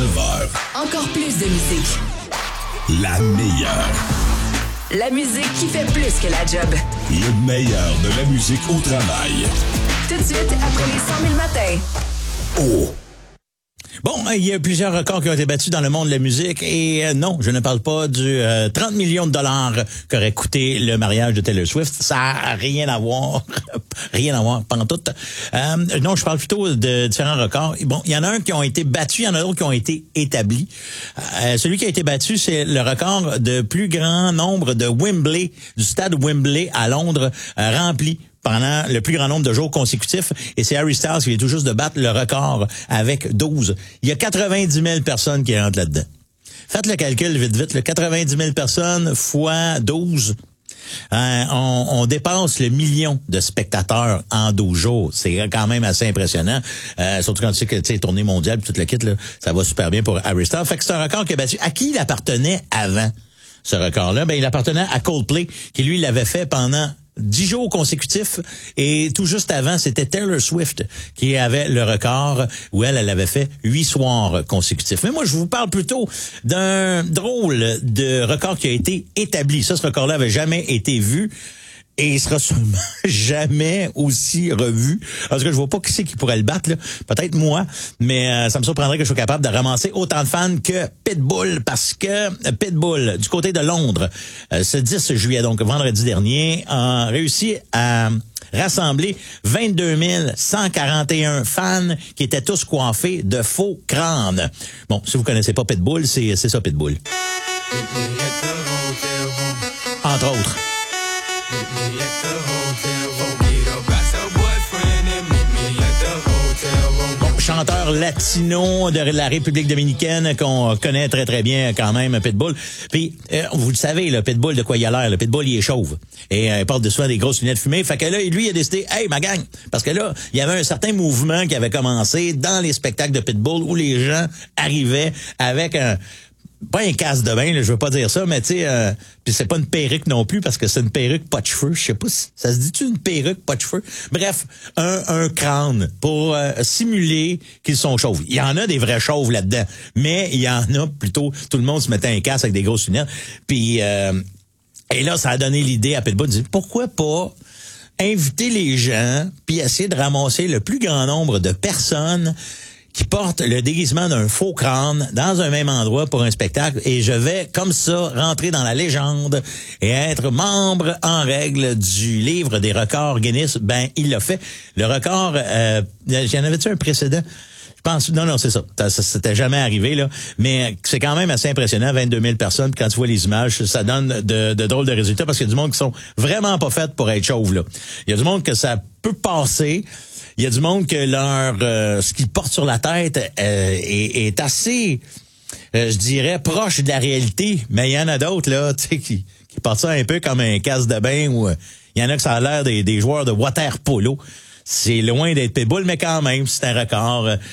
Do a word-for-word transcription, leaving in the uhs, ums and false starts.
neuf heures. Encore plus de musique. La meilleure. La musique qui fait plus que la job. Le meilleur de la musique au travail. Tout de suite, après les cent mille matins. Oh! Bon, il y a plusieurs records qui ont été battus dans le monde de la musique et euh, non, je ne parle pas du euh, trente millions de dollars qu'aurait coûté le mariage de Taylor Swift. Ça a rien à voir, rien à voir, pantoute. Euh, non, je parle plutôt de différents records. Bon, il y en a un qui ont été battus, il y en a d'autres qui ont été établis. Euh, celui qui a été battu, c'est le record de plus grand nombre de Wembley, du stade Wembley à Londres, euh, rempli pendant le plus grand nombre de jours consécutifs. Et c'est Harry Styles qui vient tout juste de battre le record avec douze. Il y a quatre-vingt-dix mille personnes qui rentrent là-dedans. Faites le calcul vite, vite. Le quatre-vingt-dix mille personnes fois douze. Hein, on, on dépasse le million de spectateurs en douze jours. C'est quand même assez impressionnant. Euh, surtout quand tu sais que tu sais, tournée mondiale puis tout le kit, là, ça va super bien pour Harry Styles. Fait que c'est un record qui est battu. À qui il appartenait avant ce record-là? Ben, il appartenait à Coldplay, qui lui l'avait fait pendant dix jours consécutifs, et tout juste avant, c'était Taylor Swift qui avait le record, où elle, elle avait fait huit soirs consécutifs. Mais moi, je vous parle plutôt d'un drôle de record qui a été établi. Ça, ce record-là avait jamais été vu. Et il sera sûrement jamais aussi revu. Parce que je vois pas qui c'est qui pourrait le battre, là. Peut-être moi, mais euh, ça me surprendrait que je sois capable de ramasser autant de fans que Pitbull, parce que euh, Pitbull, du côté de Londres, euh, ce dix juillet, donc vendredi dernier, a réussi à rassembler vingt-deux mille cent quarante et un fans qui étaient tous coiffés de faux crânes. Bon, si vous connaissez pas Pitbull, c'est, c'est ça Pitbull. Entre autres. Bon, chanteur latino de la République dominicaine qu'on connaît très très bien quand même, Pitbull. Puis euh, vous le savez, le Pitbull, de quoi il a l'air? Le Pitbull, il est chauve et euh, il porte de souvent des grosses lunettes fumées. Fait que là, lui, il a décidé, hey ma gang, parce que là, il y avait un certain mouvement qui avait commencé dans les spectacles de Pitbull où les gens arrivaient avec un pas un casque de bain, là, je veux pas dire ça, mais tu sais, euh, puis c'est pas une perruque non plus, parce que c'est une perruque pas de cheveux. Je sais pas si ça se dit-tu une perruque pas de cheveux. Bref, un, un crâne pour euh, simuler qu'ils sont chauves. Il y en a des vrais chauves là-dedans, mais il y en a plutôt, tout le monde se mettait un casque avec des grosses lunettes. Puis euh, et là, ça a donné l'idée à Pitbull de dire pourquoi pas inviter les gens puis essayer de ramasser le plus grand nombre de personnes qui porte le déguisement d'un faux crâne dans un même endroit pour un spectacle, et je vais, comme ça, rentrer dans la légende et être membre en règle du livre des records Guinness. Ben, il l'a fait. Le record, euh, j'en avais-tu un précédent? Je pense, non, non, c'est ça. Ça, ça c'était jamais arrivé, là. Mais c'est quand même assez impressionnant, vingt-deux mille personnes. Puis quand tu vois les images, ça donne de, de drôles de résultats, parce qu'il y a du monde qui sont vraiment pas faits pour être chauves, là. Il y a du monde que ça peut passer. Il y a du monde que leur euh, ce qu'ils portent sur la tête euh, est, est assez, euh, je dirais, proche de la réalité. Mais il y en a d'autres là, tu sais, qui, qui portent ça un peu comme un casque de bain, ou euh, il y en a que ça a l'air des, des joueurs de water polo. C'est loin d'être Pitbull, mais quand même, c'est un record.